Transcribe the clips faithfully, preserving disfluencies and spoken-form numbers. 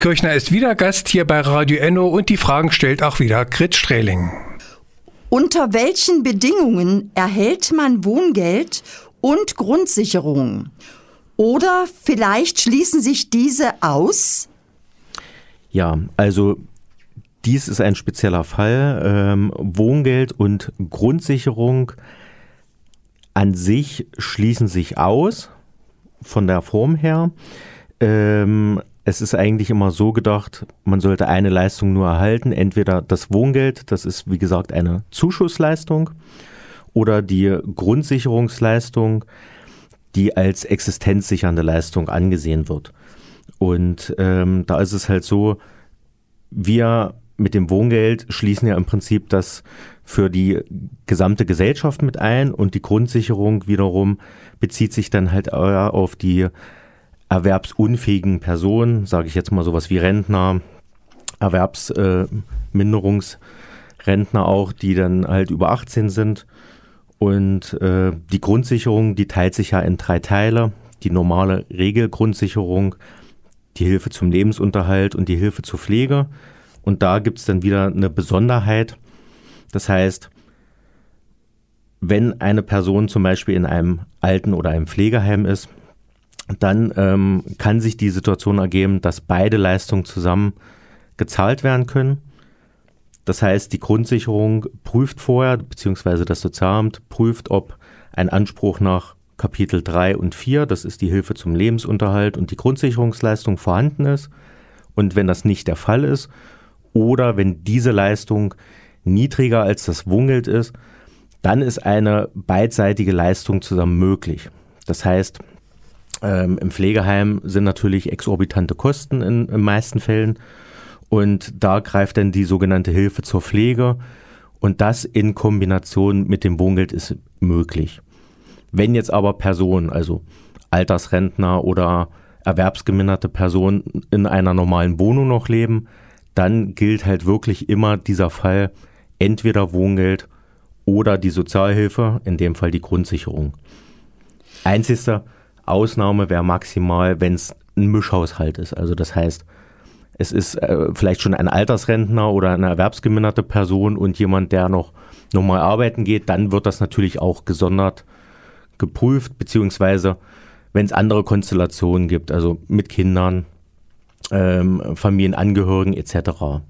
Kirchner ist wieder Gast hier bei Radio Enno und die Fragen stellt auch wieder Grit Strehling. Unter welchen Bedingungen erhält man Wohngeld und Grundsicherung? Oder vielleicht schließen sich diese aus? Ja, also dies ist ein spezieller Fall. Ähm, Wohngeld und Grundsicherung an sich schließen sich aus, von der Form her. Ähm, es ist eigentlich immer so gedacht, man sollte eine Leistung nur erhalten, entweder das Wohngeld, das ist wie gesagt eine Zuschussleistung, oder die Grundsicherungsleistung, die als existenzsichernde Leistung angesehen wird. Und ähm, da ist es halt so, wir mit dem Wohngeld schließen ja im Prinzip das für die gesamte Gesellschaft mit ein und die Grundsicherung wiederum bezieht sich dann halt auf die erwerbsunfähigen Personen, sage ich jetzt mal sowas wie Rentner, Erwerbsminderungsrentner auch, die dann halt über achtzehn sind. Und äh, die Grundsicherung, die teilt sich ja in drei Teile. Die normale Regelgrundsicherung, die Hilfe zum Lebensunterhalt und die Hilfe zur Pflege. Und da gibt es dann wieder eine Besonderheit. Das heißt, wenn eine Person zum Beispiel in einem Alten- oder einem Pflegeheim ist, dann ähm, kann sich die Situation ergeben, dass beide Leistungen zusammen gezahlt werden können. Das heißt, die Grundsicherung prüft vorher, beziehungsweise das Sozialamt prüft, ob ein Anspruch nach Kapitel drei und vier, das ist die Hilfe zum Lebensunterhalt und die Grundsicherungsleistung, vorhanden ist. Und wenn das nicht der Fall ist oder wenn diese Leistung niedriger als das Wohngeld ist, dann ist eine beidseitige Leistung zusammen möglich. Das heißt, ähm, im Pflegeheim sind natürlich exorbitante Kosten in den meisten Fällen und da greift dann die sogenannte Hilfe zur Pflege und das in Kombination mit dem Wohngeld ist möglich. Wenn jetzt aber Personen, also Altersrentner oder erwerbsgeminderte Personen in einer normalen Wohnung noch leben, dann gilt halt wirklich immer dieser Fall, entweder Wohngeld oder die Sozialhilfe, in dem Fall die Grundsicherung. Einzigste Ausnahme wäre maximal, wenn es ein Mischhaushalt ist. Also das heißt, es ist äh, vielleicht schon ein Altersrentner oder eine erwerbsgeminderte Person und jemand, der noch normal arbeiten geht, dann wird das natürlich auch gesondert geprüft, beziehungsweise wenn es andere Konstellationen gibt, also mit Kindern, ähm, Familienangehörigen et cetera.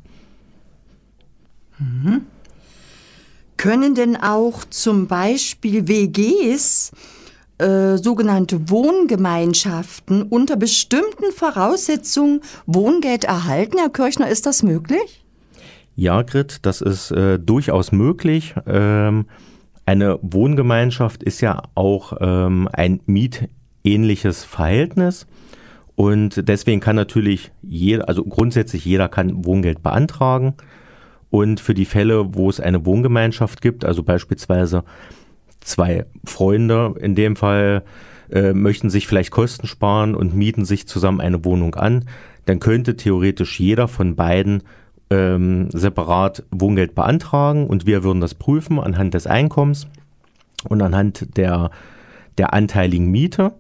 Mhm. Können denn auch zum Beispiel W Gs, äh, sogenannte Wohngemeinschaften, unter bestimmten Voraussetzungen Wohngeld erhalten? Herr Kirchner, ist das möglich? Ja, Grit, das ist äh, durchaus möglich. Ähm, eine Wohngemeinschaft ist ja auch ähm, ein mietähnliches Verhältnis. Und deswegen kann natürlich jeder, also grundsätzlich jeder kann Wohngeld beantragen. Und für die Fälle, wo es eine Wohngemeinschaft gibt, also beispielsweise zwei Freunde in dem Fall äh, möchten sich vielleicht Kosten sparen und mieten sich zusammen eine Wohnung an, dann könnte theoretisch jeder von beiden ähm, separat Wohngeld beantragen und wir würden das prüfen anhand des Einkommens und anhand der, der anteiligen Miete.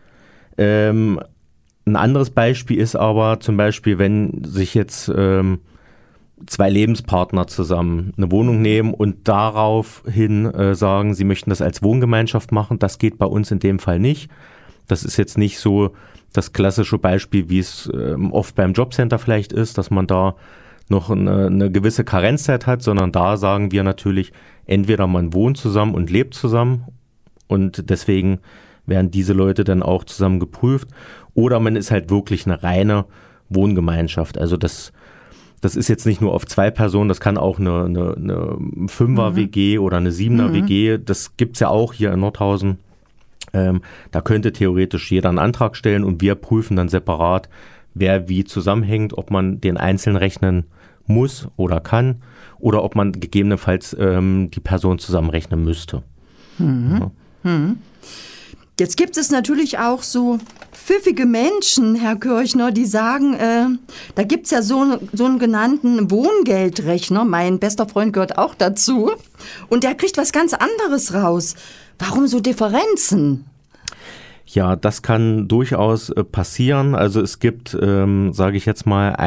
Ähm, ein anderes Beispiel ist aber zum Beispiel, wenn sich jetzt ähm, zwei Lebenspartner zusammen eine Wohnung nehmen und daraufhin äh, sagen, sie möchten das als Wohngemeinschaft machen. Das geht bei uns in dem Fall nicht. Das ist jetzt nicht so das klassische Beispiel, wie es äh, oft beim Jobcenter vielleicht ist, dass man da noch eine, eine gewisse Karenzzeit hat, sondern da sagen wir natürlich, entweder man wohnt zusammen und lebt zusammen und deswegen werden diese Leute dann auch zusammen geprüft oder man ist halt wirklich eine reine Wohngemeinschaft. Also das Das ist jetzt nicht nur auf zwei Personen, das kann auch eine, eine, eine Fünfer-W G mhm. oder eine Siebener-W G, das gibt es ja auch hier in Nordhausen. Ähm, da könnte theoretisch jeder einen Antrag stellen und wir prüfen dann separat, wer wie zusammenhängt, ob man den einzeln rechnen muss oder kann oder ob man gegebenenfalls ähm, die Person zusammenrechnen müsste. Mhm. Ja. Mhm. Jetzt gibt es natürlich auch so pfiffige Menschen, Herr Kirchner, die sagen, äh, da gibt es ja so, so einen genannten Wohngeldrechner, mein bester Freund gehört auch dazu, und der kriegt was ganz anderes raus. Warum so Differenzen? Ja, das kann durchaus äh, passieren. Also es gibt, ähm, sage ich jetzt mal,